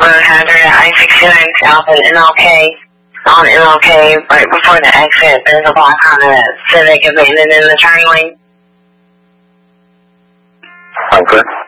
100 at I-69 South and MLK. On MLK, right before the exit, there's a black Honda Civic abandoned in the turn lane. Okay.